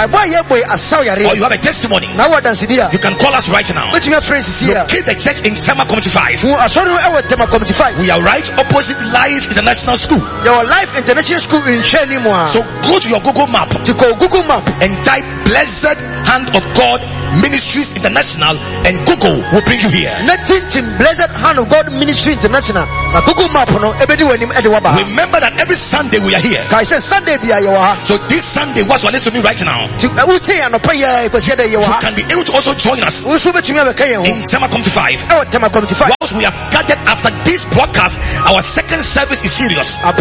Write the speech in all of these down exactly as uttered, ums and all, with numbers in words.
or you have a testimony, you can call us right now. Locate the church in Tema Community five. We are right opposite Life International School. Your Life International School in Chenimwa. So go to your Google map. To go Google map and type Blessed Hand of God Ministries International, and Google will bring you here. Nothing to Blessed Hand of God Ministry International. Google map no. Remember that every Sunday we are here. I said Sunday be your. So this Sunday, what's what listen to me right now? You can be able to also join us in Tema Community five. Once we have gathered after this broadcast, our second service is serious. And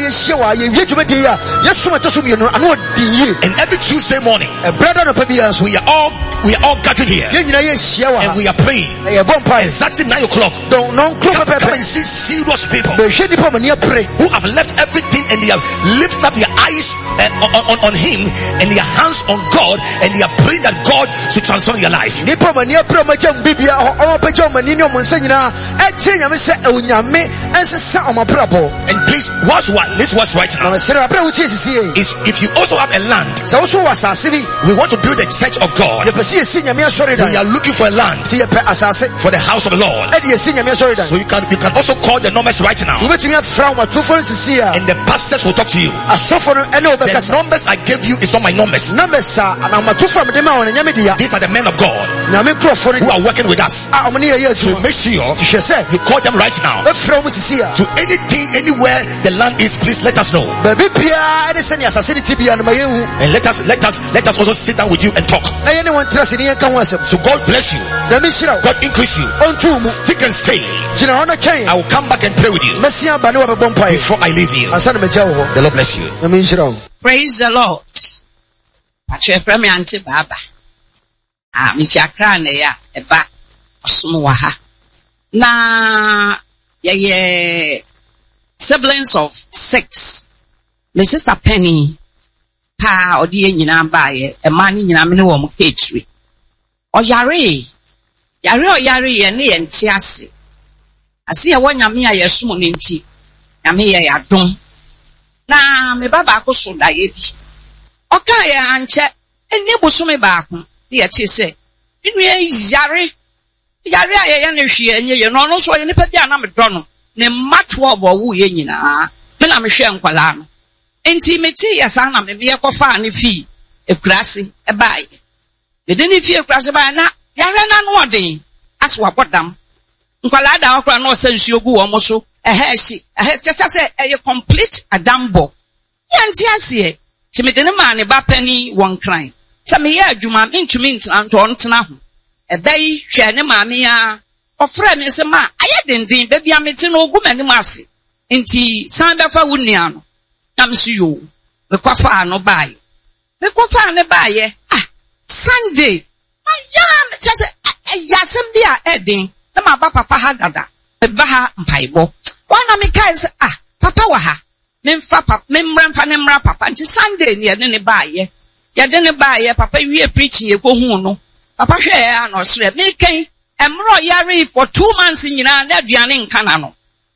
every Tuesday morning, we are all we are all gathered here, and we are praying exactly nine o'clock. Come, come and see serious people who have left everything and they have lifted up their eyes uh, on, on, on Him and their hands on God, and they are praying that God should transform their life. And please, watch what this was right now. Is if you also have a land, we want to build a church of God. We are looking for a land for the house of the Lord. So you can you can also call the numbers right now, and the pastors will talk to you. The numbers I gave you is not my numbers. These are the men of God who are working with us. So make sure you call them right now. To anything, anywhere the land is, please let us know. And let us let us let us also sit down with you and talk. So God bless you. God increase you. Stick and stay. I will come back and pray with you before I leave you. The Lord bless you. Praise the Lord. Ah, mi chakra ne ya eba osumwa ha. Na ye ye siblings of six. My sister Penny pa odi e nyina ba ye e ma ni nyina me ne wo mo ketri. O yare yare o yare ye ne ye nti ase. Ase ye wo nyame a yesum ne nti. Nyame ye yadom. Na me baba akoso da ye bi. O kan ye anche eni busume ba ko. Yet say, in yare, yare, I am a she, and you know, no, so any pedian I'm a donor, ne much war woo yenina, when I'm a sham qualam. Intimity, as I am a vehicle fanny fee, a grassy, a buy. You didn't feel grassy by now, yare none one day, as what what them. Qualada, or no sense you go almost so, a hair she, a hair just a complete a dambo. Yantiasie, to me the man about penny one crime. Samia Juma into mint and Tontana. A bay, shane mamia, or friend is a ma. I didn't think baby I'm meeting no woman massy. Inti Sanda Fawuniano. Comes to you. The quafa no buy. The quafa no buy. Ah, Sunday. My yam just a yasambia edding. The ma papa hadada. The baha paibo. One of me guys, ah, papa waha. Mem papa, mem ran for them papa. Until Sunday near any buy. Ya didn't buy ya papa we preaching ye go no. Papa share no sre. Me ken emro yare for two months in na aduane nkana no.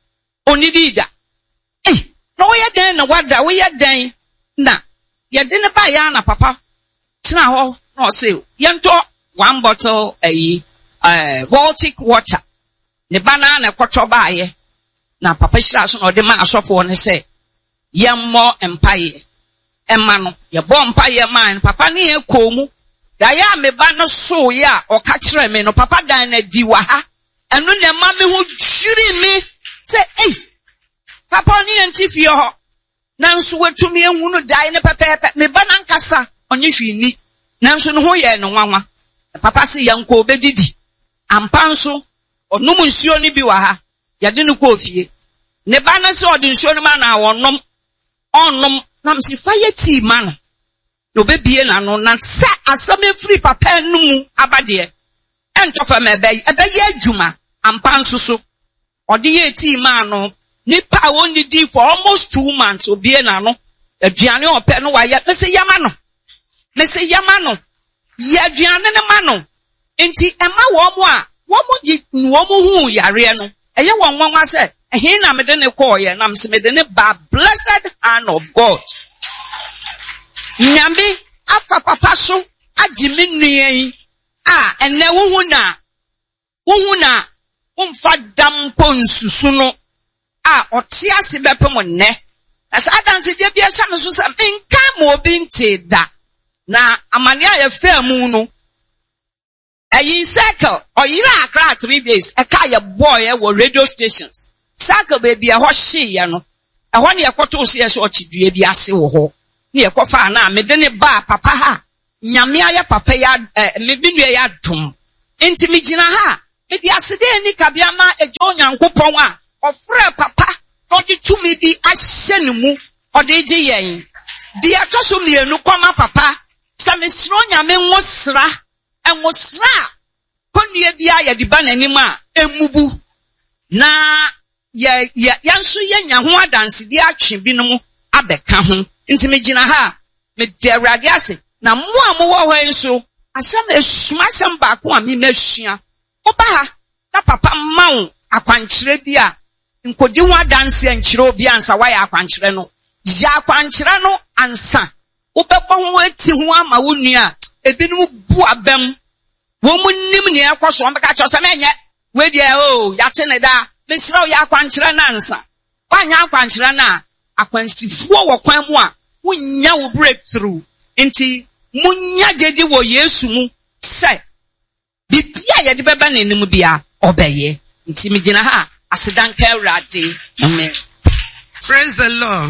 Oni dida. Eh, no ya den na wada we ya den na. Ya didn't buy ya na papa. Tina ho no say yento one bottle eh uh, Baltic water. Ne bana na kwotro baaye. Na papa shira so no de ma asofo ne say yemmo empaye. Emma no ye bompa ye man papa ne ye komu da ya me ba no so ya o ka kire me no papa dan na di wa ha enu ne ma me hu jiri me say eh papa ni antifie ho nanso watumi ehunu no dai ne pepepe me ba na nkasa onye hwini nanso no ho ye no nwanwa papa se yanko obedidi ampa nso onum nsuo ni bi wa ha ye de no ko ofie ne ba na se odi nsuo no ma na wonom onnom nam si fire tea man no bebie na no na sa asame free papa numu abade entofa mebe ebe ye adwuma ampa nso so ode ye tea man no nipa woni di for almost two months obie na no aduane ope no wa ya me se yama no me se yama no ye aduane ne ma no enti ema wo mo a wo mo gi wo mo hu yare no eye won nwanwa se ehin na me de ne call ye na me se me de ne ba blessed hand of God. Nyambi afa papa so agimi nuen ah enne wo na wo na umfa dampo nsusu no ah ote ase bepem nne as adanse dia bia hya me so sa nka mo obi nte da na amane aye famu no ayi circle oyira akra three days e ka ye boy e wo radio stations circle baby e ho hye ye no e ho ne yekoto so ye so ochidue bi ase wo ho ne yekofa na me de ne ba papa ha nyame aye papa ya me binue ya dum enti me gina ha me di asede ni kabia ma ejo nyankopon a ofre papa no di tumi bi ahye ne mu ode gi yen di atoso mienu koma papa sa me sro nyame nwosra enwosra konue bia ya di bananim a emubu na ya ya yanso yenya ho adanse di atwe binom abeka ho nti me gina ha me de awrade ase na mo a mo wo hwan so asem esuma asem ba ko a me masua oba ha na papa mawo akwankyere bi a nkodi ho adanse ankyere obi ansa wa ya akwankyere no ya akwankyere no ansa wobɛbɔ ho ati ho ama wo nua ebinom bu abam wo munnim ne ekoso mbeka cho se menye we dia o yate ne da mesira ya akwankyere na ansa wanya akwankyere na akwansifuo wo kwan mu a wonya wo breakthrough enti munya jeji wo Yesu mu se bibia ye de beba nanim bia obeye nti me gina ha asedanka awrade amen. Praise the Lord.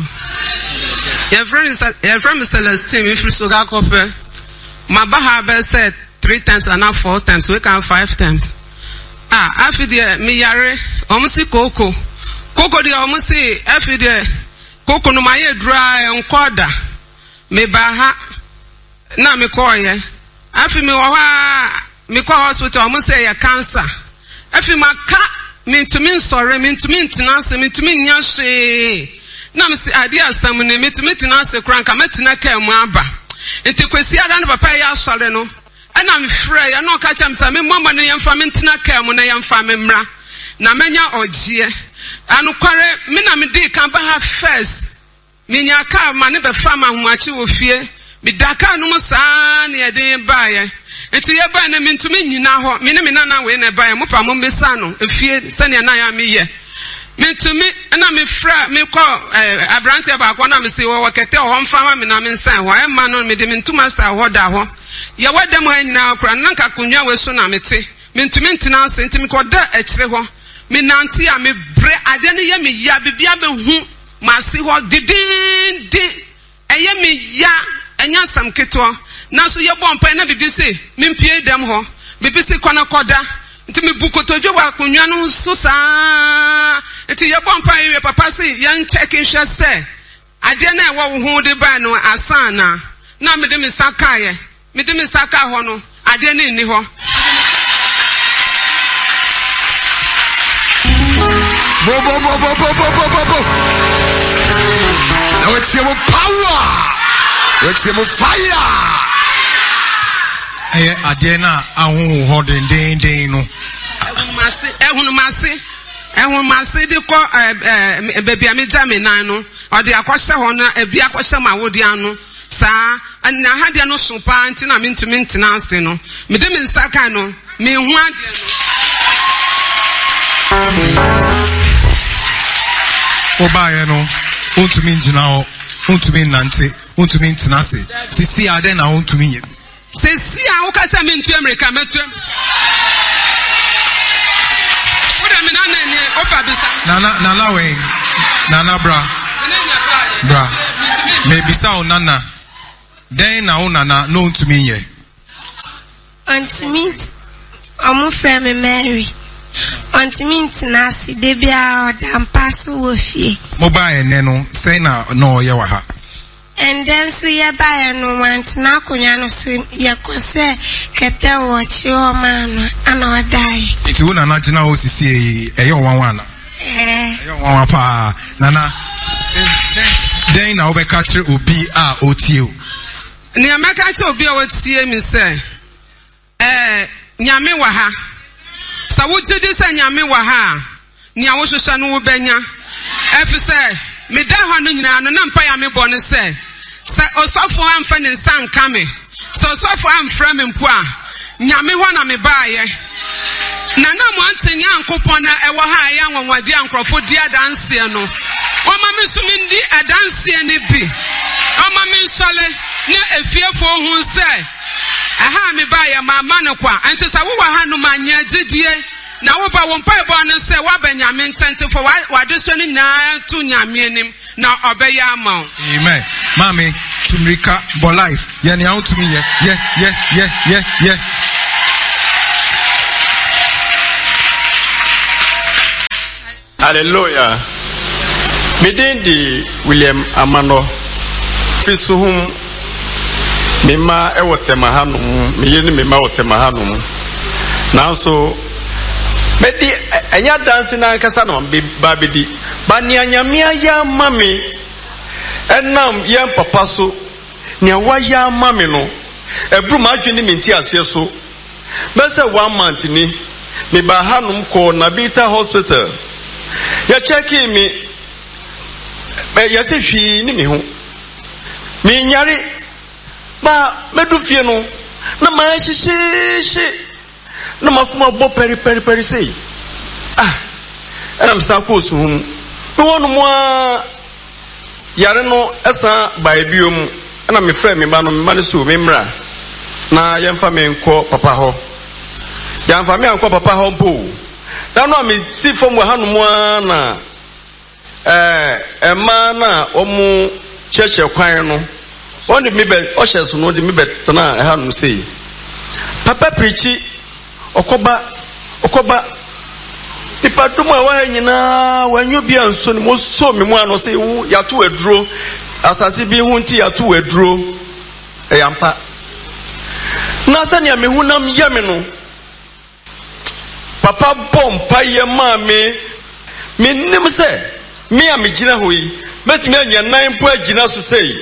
Your friend is your friend Mister Celestine if you so ga kofe mabaha be said three times and now four times we can five times ah afide me yare omusi koko koko de omusi afide koko no maye dry enkoda me baha na me koye afi me wo ha me ko hospital omusi ya cancer afi maka me ntumi nsore me ntumi ntenase me ntumi nya hwe na me si ade asam ne me ntumi ntenase kranka metina ka mu aba enti kwesi ada no papa ya asore no ana me frɛ ya no ka kyam sa me mama no yemfa me ntina ka mu na yemfa me mra na menya ogie anokware me na me di kan ba ha first me nya ka ma ne be fa ma hoachi wo fie me daka no mo saa ne eden baaye enti ye ba na me ntumi nyina ho me ne me na na we na baaye mo pa mo mbesa no efie sane na ya me ye me ntumi na me fra me ko abrante ba ko na me se wo kete ho mfa ma me na me nsan ho e ma no me de me ntuma sa ho da ho ye wadam ha nyina akura na nka kunwa we so na me te me ntumi ntina ase ntimi ko da a kire ho me nanti a me bre ade ne ye me ya bibia be hu ma se ho didin din eye me ya enya sam keto na so ye bompa na bibi se me mpie dam ho bibi se kwana koda ntimi bukotojo wa kunwa no so saa enti ye bompa ye papa se yan check hwe se ade na e wo hu de ba no asana na me de me saka ye me de me saka ho no ade na ni ho bo bo bo bo bo bo bo bo now it's your power, it's your fire. Eh ade na ahu ho den den den no ehun mase ehun mase ehun mase de ko eh baby ameja me nan no ode akwhye ho na ebi akwhye ma wodi anu saa na hade no so pa nti na me ntumi ntena ase no me de me nsaka no me hu ade no obaye no ontumi njina ho ontumi nante ontumi ntena ase sisi ade na ontumi ye sisi a ukasa me ntu America metu Nana, Nana, way, Nana, bra, bra, maybe so, Nana. Then now, Nana, known to me, yeah. Auntie meet, I'm friend Mary. Auntie meet Nasi, they be out and pass with you. Mobile and Neno, say now, no, Yawaha. And then so ya buy no want na kunyano so ya kose kete watch your man and or die. It will not know O C C a yo one one. Eh. Yo one pa Nana. Then now be catch obi a otiu. Ni amaka che obi a otie mi say. Eh nyame wa ha. Sa wo gidi say nyame wa ha. Ni a wo hwehwe no wo benya. Efi say me da ha no nyina no na mpa ya me bone say Say osofo amfa ne nsan kame. So osofo amfra me mpo a nyame ho na me baaye. Na na mo antenya ankopon na ewo ha ya nwanwade ankrofo di adanse no. Oma me so me ndi adanse ne bi. Oma me nsole na efiefo hu se. Aha me baaye mama no kwa. Ante sa wo wa ha no manya gidie. Na wo ba wo mpa ebo no se wa banyame nchente for wa de so ni na to nyame anim na obeya ama. Amen. Mami, tumrika bo life. Ye ni out to me ye. Ye ye ye ye ye. Hallelujah. Midindi William Amano. Fisuhum mima ewotema hanum, miyeni mima wotema hanum. Nanso Bedi enya dansi na nkasa no babedi bani anyamia ya mami enam ye papa so ne wa ya mami no ebru ma adwene minti ase so bese one month ni me ba hanum ko na Bita hospital ya check me be ya se hwi ni me ho me nyare ba medu fie no na ma hihihie no makuma bo peri peri peri say ah and sa ko so hum no wonu mo yare no esa ba biom na me frɛ me ba no me ma so me mra na yemfa me nko papa ho yemfa me nko papa ho mpo da no me si fom wa hanu mo na eh ema na omu cheche kwan no woni me be o hyeso no de me be tana hanu say papa preachi Okoba, Okoba, nipa dumo ewa nyina wanyo bia nso ni mo so me mu ano say yato aduro asase bi hu nti yato aduro e yampa na sani ya me hunam ye me no papa bompa ye ma me me nim se me a me gina hoyi betumi anya nan po agina so sei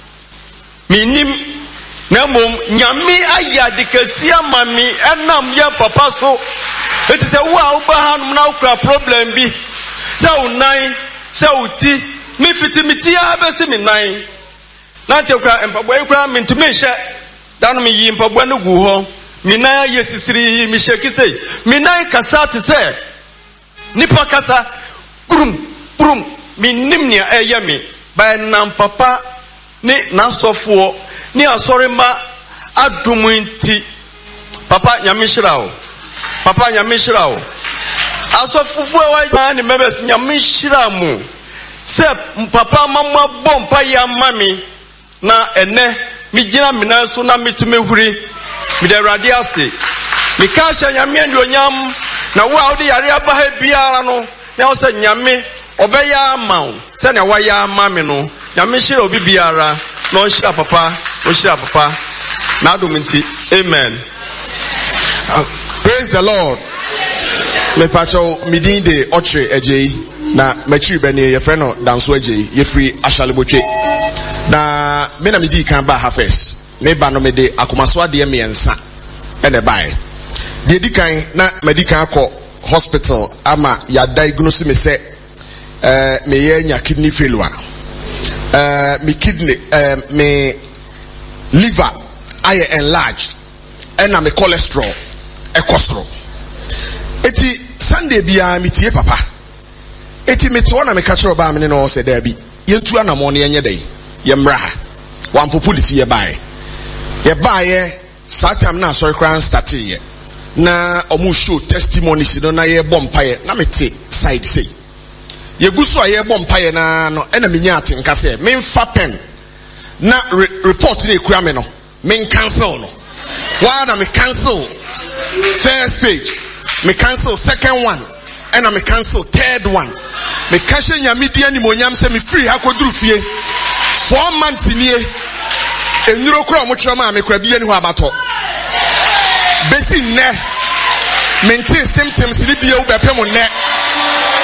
me nim na mom nyame ayadikasi amami enam ya papa so it is a wa uba hanum na ukra problem bi se unan se uti mi fitimiti abesi mi nan na chekra empabo ekra mi ntumi hye danu mi yi empabo no gu ho mi nan yesisiri mi sheki sei mi nan kasa te se nipa kasa kurum kurum mi nimnia eye mi ba nam papa ni na sofo ni asori ma adumunti papa nyamishirawo papa nyamishirawo asofufu ewa ma ni members nyamishiramu se papa mama bompa ya mami na ene mi gina mina so na mitume huri mi de radi ase mi ka sha nyame ndi onyam na wo a odi yare aba ha biara no na wo se nyame obeya amaw se na wa ya mami no nyamishira obi biara no shira papa o shira papa na dominti amen. Uh, praise the Lord. Me pacho midin de otre ejei na machi beni ye friend no danso ejei ye free ashalebotwe na me na midi kan ba harvest me ba no me de akomaso ade me ensa ene bai de dikan na medical akọ hospital ama ya diagnose me se eh me ye nya kidney failure eh me kidney eh me liver I enlarged and I'm a cholesterol a cholesterol eti Sunday bia metie papa eti meto na me ka kire ba me no se da bi yentu anamo ne yenye dai ye mra ha wan populity ye bae ye bae satam na sorry crown start ye na omu show testimonies no na ye bompaye na mete side say ye guso a ye bompaye na no ena menya atenka se me mfa pen na re, report na ekura me no me cancel no why na me cancel first page me cancel second one and I me cancel third one me cancel nyame dia ni monyam se me free ha koduru fie four months nie enuro kura mo kira ma me kura bia ni ho abato besi ne me nti symptoms ni bia wo bepem ne